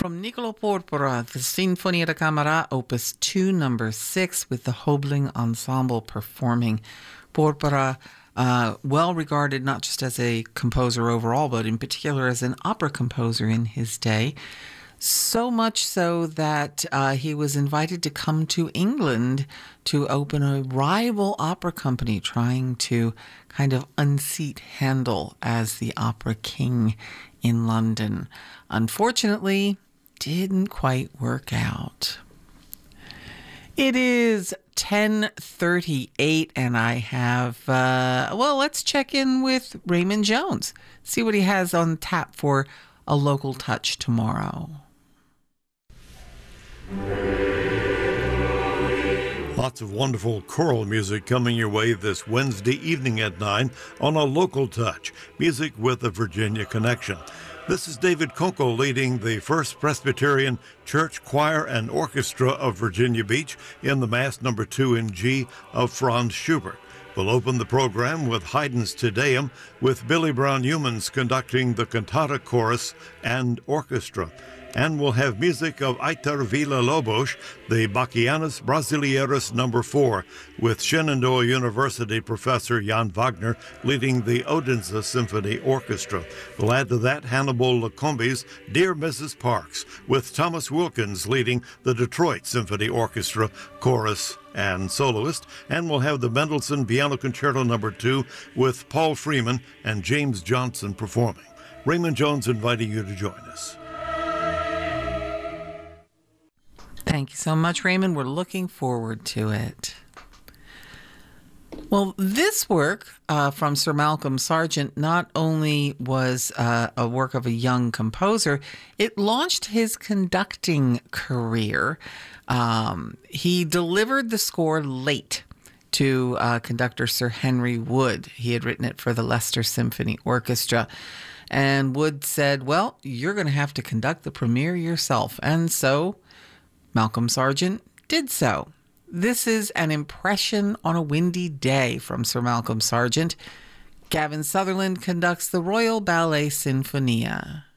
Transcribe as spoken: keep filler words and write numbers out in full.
From Niccolò Porpora, the Sinfonia da Camera, Opus two, number six, with the Hobling Ensemble performing. Porpora, uh, well regarded not just as a composer overall, but in particular as an opera composer in his day. So much so that uh, he was invited to come to England to open a rival opera company, trying to kind of unseat Handel as the opera king in London. Unfortunately, didn't quite work out. It is ten thirty-eight, and I have, uh, well, let's check in with Raymond Jones, see what he has on tap for a local touch tomorrow. Lots of wonderful choral music coming your way this Wednesday evening at nine on A Local Touch, music with a Virginia connection. This is David Kunkel leading the First Presbyterian Church Choir and Orchestra of Virginia Beach in the Mass number two in G of Franz Schubert. We'll open the program with Haydn's Te Deum, with Billy Brown Humans conducting the cantata chorus and orchestra. And we'll have music of Aitor Villa-Lobos, the Bachianas Brasileiros number four, with Shenandoah University professor Jan Wagner leading the Odense Symphony Orchestra. We'll add to that Hannibal Lacombe's Dear Missus Parks, with Thomas Wilkins leading the Detroit Symphony Orchestra, chorus and soloist. And we'll have the Mendelssohn Piano Concerto number two with Paul Freeman and James Johnson performing. Raymond Jones inviting you to join us. Thank you so much, Raymond. We're looking forward to it. Well, this work uh, from Sir Malcolm Sargent not only was uh, a work of a young composer, it launched his conducting career. Um, he delivered the score late to uh, conductor Sir Henry Wood. He had written it for the Leicester Symphony Orchestra. And Wood said, well, you're going to have to conduct the premiere yourself. And so Malcolm Sargent did so. This is An Impression on a Windy Day from Sir Malcolm Sargent. Gavin Sutherland conducts the Royal Ballet Sinfonia.